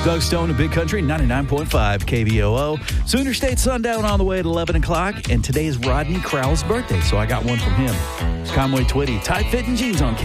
Doug Stone and Big Country, 99.5 KBOO. Sooner State Sundown on the way at 11 o'clock. And today is Rodney Crowell's birthday, so I got one from him. Conway Twitty, tight fitting jeans on